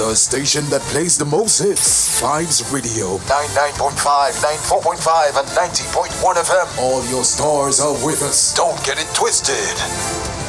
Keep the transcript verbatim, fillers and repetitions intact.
The station that plays the most hits. Vibes Radio. ninety-nine point five, ninety-four point five, and ninety point one F M. All your stars are with us. Don't get it twisted.